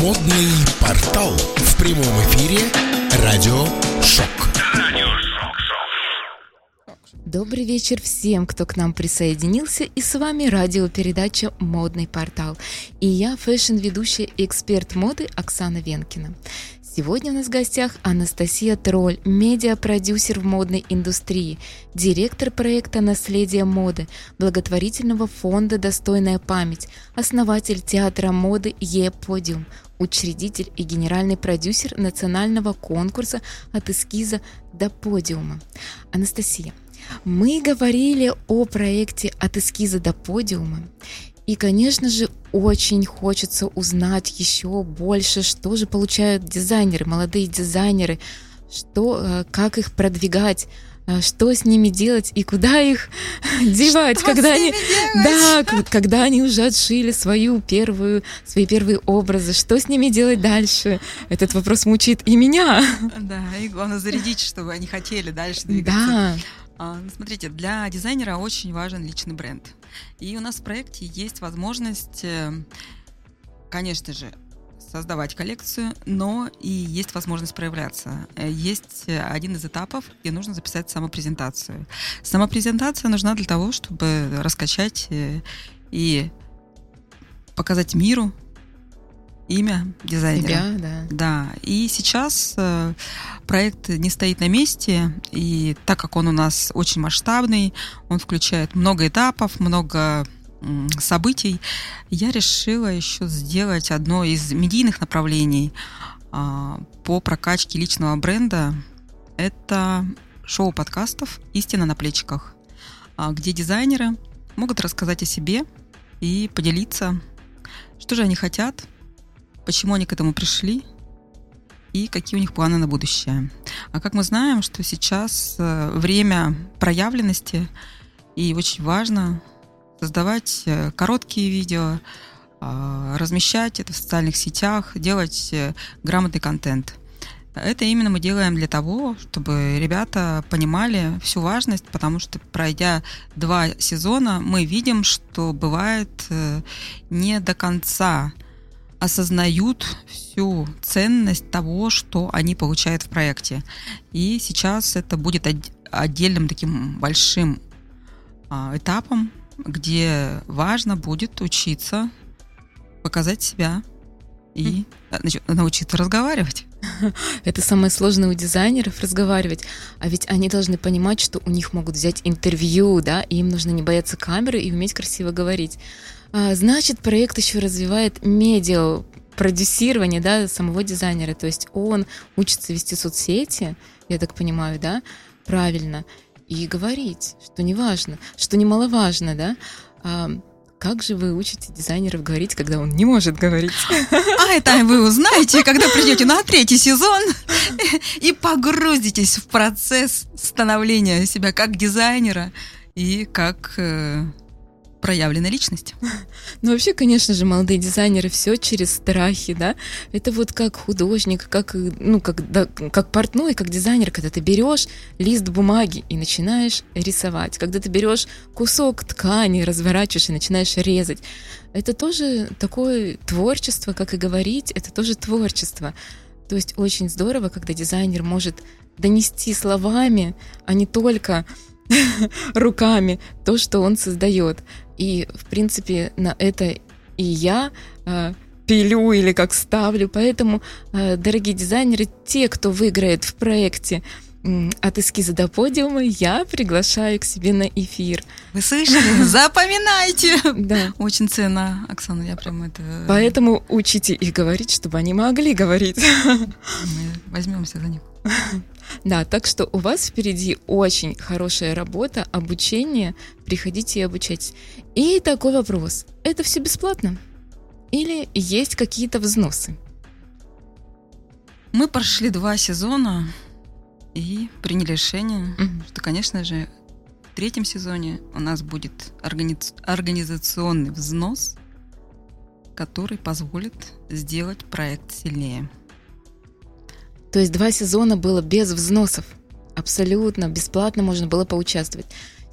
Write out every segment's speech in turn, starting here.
Модный портал. В прямом эфире Радио Шок. Добрый вечер всем, кто к нам присоединился, и с вами радиопередача «Модный портал». И я, фэшн-ведущая и эксперт моды Оксана Венкина. Сегодня у нас в гостях Анастасия Тролль, медиапродюсер в модной индустрии, директор проекта «Наследие моды», благотворительного фонда «Достойная память», основатель театра моды «Е-Подиум», учредитель и генеральный продюсер национального конкурса «От эскиза до подиума». Анастасия, мы говорили о проекте «От эскиза до подиума», и, конечно же, очень хочется узнать еще больше, что же получают дизайнеры, молодые дизайнеры, как их продвигать, что с ними делать и куда их девать, когда они уже отшили свои первые образы, что с ними делать дальше. Этот вопрос мучает и меня. Да, и главное зарядить, чтобы они хотели дальше двигаться. Да. Смотрите, для дизайнера очень важен личный бренд. И у нас в проекте есть возможность, конечно же, создавать коллекцию, но и есть возможность проявляться. Есть один из этапов, где нужно записать самопрезентацию. Самопрезентация нужна для того, чтобы раскачать и показать миру имя дизайнера. Себя, Да. И сейчас проект не стоит на месте, и так как он у нас очень масштабный, он включает много этапов, много событий, я решила еще сделать одно из медийных направлений по прокачке личного бренда. Это шоу подкастов «Истина на плечиках», где дизайнеры могут рассказать о себе и поделиться, что же они хотят, почему они к этому пришли и какие у них планы на будущее. А как мы знаем, что сейчас время проявленности, и очень важно создавать короткие видео, размещать это в социальных сетях, делать грамотный контент. Это именно мы делаем для того, чтобы ребята понимали всю важность, потому что, пройдя 2 сезона, мы видим, что бывает не до конца осознают всю ценность того, что они получают в проекте. И сейчас это будет отдельным таким большим этапом, где важно будет учиться показать себя и научиться разговаривать. Это самое сложное у дизайнеров — разговаривать. А ведь они должны понимать, что у них могут взять интервью, да, и им нужно не бояться камеры и уметь красиво говорить. Значит, проект еще развивает медиапродюсирование, да, самого дизайнера. То есть он учится вести соцсети, я так понимаю, да, правильно, и говорить, что не важно, что немаловажно, да. Как же вы учите дизайнеров говорить, когда он не может говорить? Это вы узнаете, когда придете на 3-й сезон и погрузитесь в процесс становления себя как дизайнера и как проявленная личность. Ну, вообще, конечно же, молодые дизайнеры все через страхи, да. Это вот как художник, как портной, как дизайнер, когда ты берешь лист бумаги и начинаешь рисовать, когда ты берешь кусок ткани, разворачиваешь и начинаешь резать. Это тоже такое творчество, как и говорить, это тоже творчество. То есть очень здорово, когда дизайнер может донести словами, а не только руками то, что он создает. И, в принципе, на это и я пилю или как ставлю. Поэтому, дорогие дизайнеры, те, кто выиграет в проекте «От эскиза до подиума», я приглашаю к себе на эфир. Вы слышали? Запоминайте! Да. Очень ценно, Оксана, я прям это... Поэтому учите их говорить, чтобы они могли говорить. Мы возьмемся за них. Да, так что у вас впереди очень хорошая работа, обучение. Приходите и обучайтесь. И такой вопрос. Это все бесплатно? Или есть какие-то взносы? Мы прошли 2 сезона и приняли решение, что, конечно же, в 3-м сезоне у нас будет организационный взнос, который позволит сделать проект сильнее. То есть 2 сезона было без взносов. Абсолютно бесплатно можно было поучаствовать.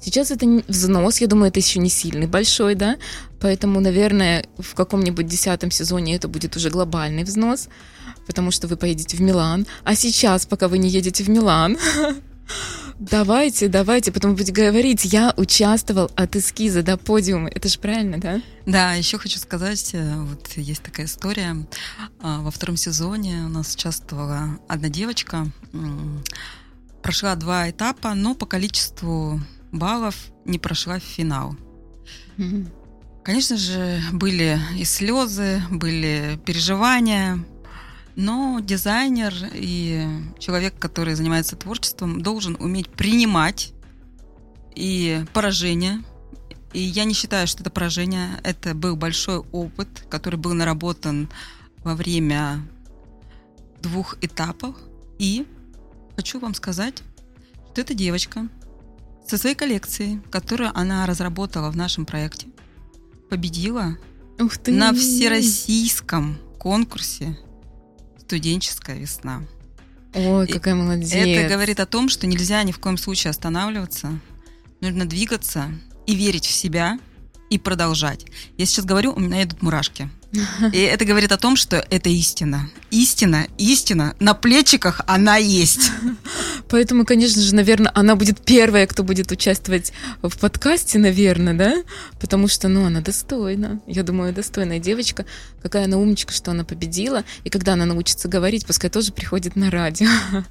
Сейчас это взнос, я думаю, это еще не сильный большой, да, поэтому, наверное, в каком-нибудь 10-м сезоне это будет уже глобальный взнос, потому что вы поедете в Милан, а сейчас, пока вы не едете в Милан, давайте, потом будете говорить, я участвовал от эскиза до подиума, это же правильно, да? Да, еще хочу сказать, вот есть такая история, во 2-м сезоне у нас участвовала одна девочка, прошла 2 этапа, но по количеству баллов не прошла в финал. Mm-hmm. Конечно же, были и слезы, были переживания, но дизайнер и человек, который занимается творчеством, должен уметь принимать и поражение. И я не считаю, что это поражение. Это был большой опыт, который был наработан во время 2 этапов. И хочу вам сказать, что эта девочка со своей коллекцией, которую она разработала в нашем проекте, победила на всероссийском конкурсе «Студенческая весна». Ой, какая молодец. Это говорит о том, что нельзя ни в коем случае останавливаться, нужно двигаться и верить в себя, и продолжать. Я сейчас говорю, у меня идут мурашки. И это говорит о том, что это истина. Истина, на плечиках она есть. Поэтому, конечно же, наверное, она будет первая, кто будет участвовать в подкасте, наверное, да? Потому что, она достойна. Я думаю, достойная девочка. Какая она умничка, что она победила. И когда она научится говорить, пускай тоже приходит на радио.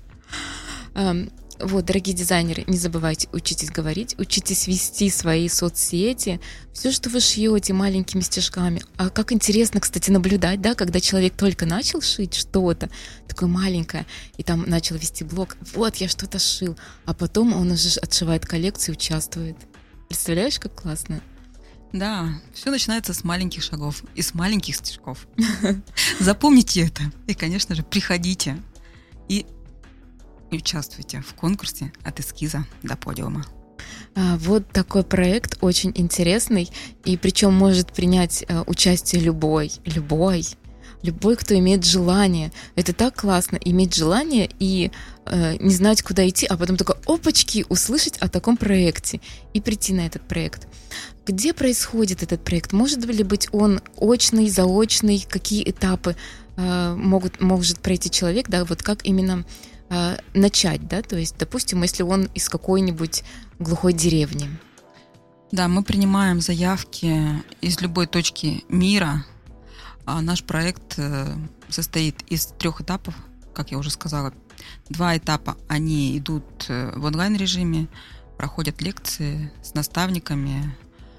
Вот, дорогие дизайнеры, не забывайте, учитесь говорить, учитесь вести свои соцсети, все, что вы шьете маленькими стежками. А как интересно, кстати, наблюдать, да, когда человек только начал шить что-то такое маленькое, и там начал вести блог, вот, я что-то шил, а потом он уже отшивает коллекцию, участвует. Представляешь, как классно? Да, все начинается с маленьких шагов и с маленьких стежков. Запомните это. И, конечно же, приходите и участвуйте в конкурсе «От эскиза до подиума». Вот такой проект очень интересный, и причем может принять участие любой, кто имеет желание. Это так классно, иметь желание и не знать, куда идти, а потом только опачки услышать о таком проекте и прийти на этот проект. Где происходит этот проект? Может ли быть он очный, заочный? Какие этапы может пройти человек? Да, вот как именно начать, да, то есть, допустим, если он из какой-нибудь глухой деревни. Да, мы принимаем заявки из любой точки мира. Наш проект состоит из 3 этапов, как я уже сказала. 2 этапа, они идут в онлайн-режиме, проходят лекции с наставниками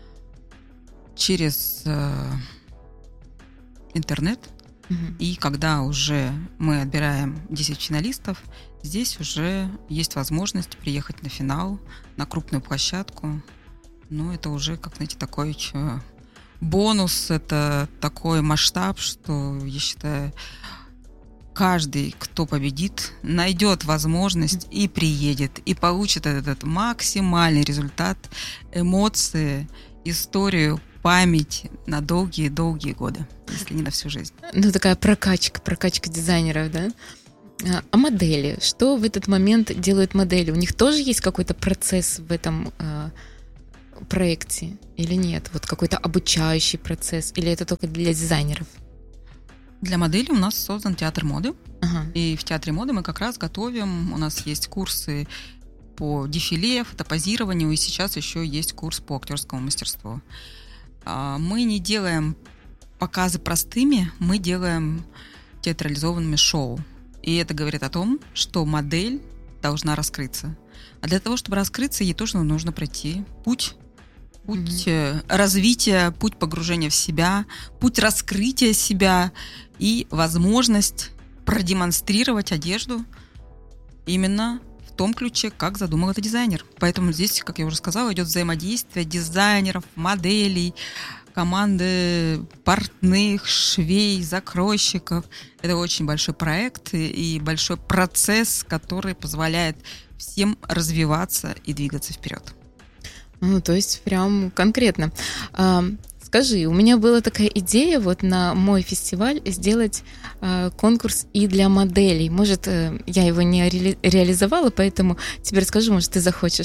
через интернет. И когда уже мы отбираем 10 финалистов, здесь уже есть возможность приехать на финал, на крупную площадку. Это уже, как, знаете, такой бонус, это такой масштаб, что, я считаю, каждый, кто победит, найдет возможность и приедет, и получит этот максимальный результат, эмоции, историю, память на долгие-долгие годы, если не на всю жизнь. Такая прокачка дизайнеров, да? А модели? Что в этот момент делают модели? У них тоже есть какой-то процесс в этом проекте или нет? Вот какой-то обучающий процесс? Или это только для дизайнеров? Для моделей у нас создан театр моды. Ага. И в театре моды мы как раз готовим, у нас есть курсы по дефиле, фотопозированию, и сейчас еще есть курс по актерскому мастерству. Мы не делаем показы простыми, мы делаем театрализованными шоу. И это говорит о том, что модель должна раскрыться. А для того, чтобы раскрыться, ей тоже нужно пройти путь развития, путь погружения в себя, путь раскрытия себя и возможность продемонстрировать одежду именно в том ключе, как задумал это дизайнер. Поэтому здесь, как я уже сказала, идет взаимодействие дизайнеров, моделей, команды портных, швей, закройщиков. Это очень большой проект и большой процесс, который позволяет всем развиваться и двигаться вперед. То есть прям конкретно. Скажи, у меня была такая идея вот на мой фестиваль сделать конкурс и для моделей. Может, я его не реализовала, поэтому тебе расскажу, может, ты захочешь.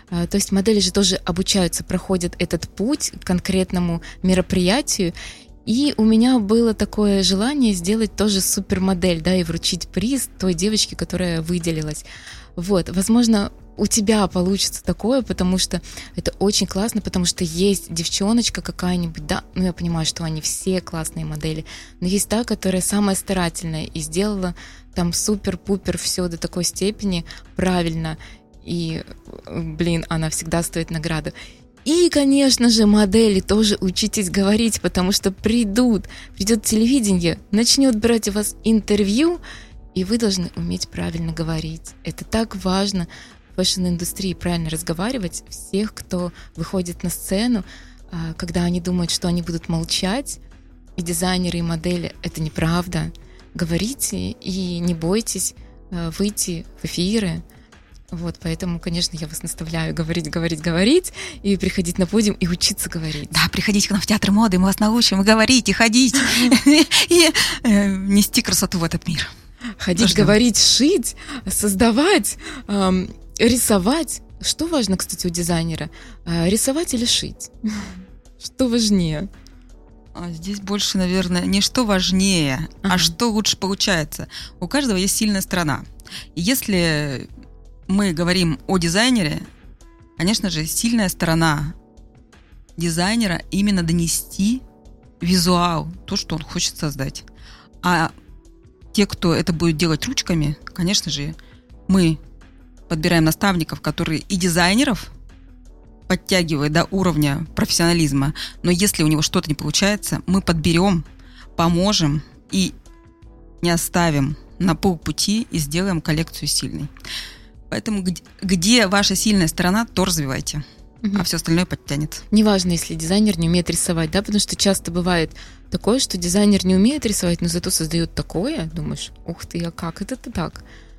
То есть модели же тоже обучаются, проходят этот путь к конкретному мероприятию. И у меня было такое желание сделать тоже супермодель, да, и вручить приз той девочке, которая выделилась. Вот, возможно, у тебя получится такое, потому что это очень классно, потому что есть девчоночка какая-нибудь, да, ну я понимаю, что они все классные модели, но есть та, которая самая старательная и сделала там супер-пупер все до такой степени правильно, и, блин, она всегда стоит награду. И, конечно же, модели тоже учитесь говорить, потому что придет телевидение, начнет брать у вас интервью, и вы должны уметь правильно говорить. Это так важно в фэшн-индустрии, правильно разговаривать. Всех, кто выходит на сцену, когда они думают, что они будут молчать, и дизайнеры, и модели, это неправда. Говорите и не бойтесь выйти в эфиры. Вот, поэтому, конечно, я вас наставляю говорить и приходить на подиум и учиться говорить. Да, приходите к нам в театр моды, мы вас научим и говорить, и ходить, и нести красоту в этот мир. Ходить, говорить, шить, создавать, рисовать. Что важно, кстати, у дизайнера? Рисовать или шить? Что важнее? Здесь больше, наверное, не что важнее, а что лучше получается. У каждого есть сильная сторона. И если мы говорим о дизайнере, конечно же, сильная сторона дизайнера именно донести визуал, то, что он хочет создать. А те, кто это будет делать ручками, конечно же, мы подбираем наставников, которые и дизайнеров подтягивают до уровня профессионализма, но если у него что-то не получается, мы подберем, поможем и не оставим на полпути и сделаем коллекцию сильной. Поэтому где ваша сильная сторона, то развивайте, а все остальное подтянет. Неважно, если дизайнер не умеет рисовать, да, потому что часто бывает такое, что дизайнер не умеет рисовать, но зато создает такое, думаешь, ух ты, а как это-то так?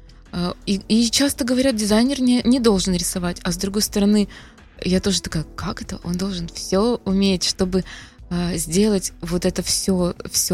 И часто говорят, дизайнер не должен рисовать, а с другой стороны, я тоже такая, как это? Он должен все уметь, чтобы сделать вот это все,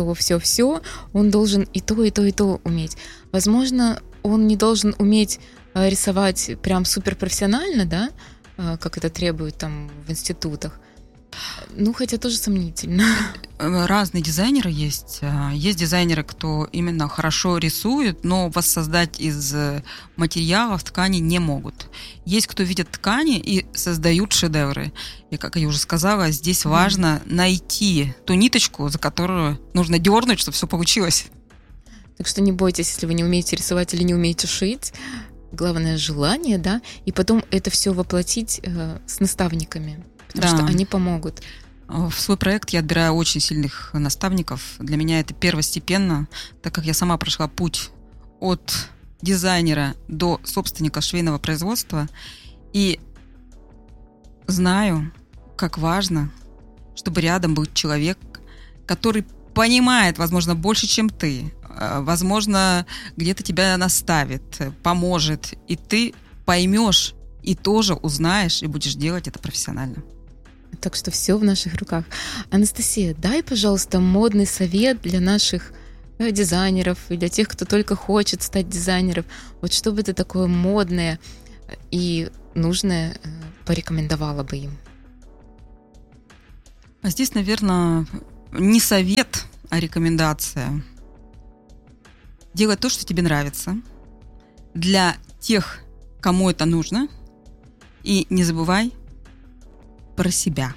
он должен и то уметь. Возможно, он не должен уметь рисовать прям суперпрофессионально, да, как это требует там в институтах. Ну, хотя тоже сомнительно. Разные дизайнеры есть. Есть дизайнеры, кто именно хорошо рисует, но воссоздать из материалов ткани не могут. Есть, кто видит ткани и создают шедевры. И, как я уже сказала, здесь важно найти ту ниточку, за которую нужно дернуть, чтобы все получилось. Так что не бойтесь, если вы не умеете рисовать или не умеете шить. Главное желание, да, и потом это все воплотить с наставниками, потому что они помогут. В свой проект я отбираю очень сильных наставников. Для меня это первостепенно, так как я сама прошла путь от дизайнера до собственника швейного производства и знаю, как важно, чтобы рядом был человек, который понимает, возможно, больше, чем ты, возможно, где-то тебя наставит, поможет, и ты поймешь и тоже узнаешь, и будешь делать это профессионально. Так что все в наших руках. Анастасия, дай, пожалуйста, модный совет для наших дизайнеров и для тех, кто только хочет стать дизайнером. Вот что бы ты такое модное и нужное порекомендовала бы им? А здесь, наверное, не совет, а рекомендация. Делай то, что тебе нравится, для тех, кому это нужно, и не забывай про себя.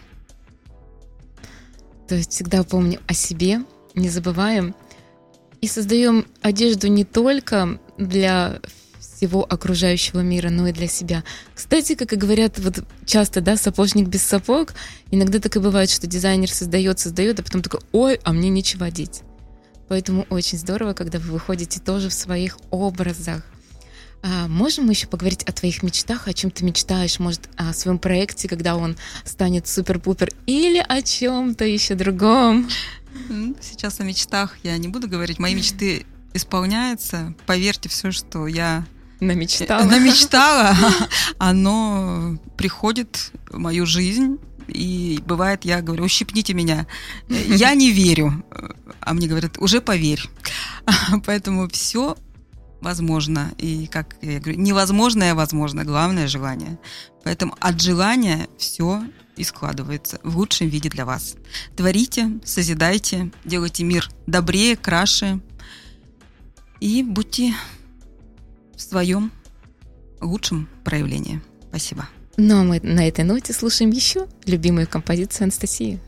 То есть всегда помним о себе, не забываем и создаем одежду не только для всего окружающего мира, но и для себя. Кстати, как и говорят, вот часто, да, сапожник без сапог, иногда так и бывает, что дизайнер создает, а потом такой, ой, а мне нечего одеть. Поэтому очень здорово, когда вы выходите тоже в своих образах. Можем мы еще поговорить о твоих мечтах, о чем ты мечтаешь, может, о своем проекте, когда он станет супер-пупер, или о чем-то еще другом? Сейчас о мечтах я не буду говорить. Мои мечты исполняются. Поверьте, все, что я намечтала, оно приходит в мою жизнь. И бывает, я говорю, ущипните меня. Я не верю. А мне говорят, уже поверь. Поэтому все возможно. И, как я говорю, невозможное возможно, главное желание. Поэтому от желания все и складывается в лучшем виде для вас. Творите, созидайте, делайте мир добрее, краше и будьте в своем лучшем проявлении. Спасибо. Ну а мы на этой ноте слушаем еще любимую композицию Анастасии.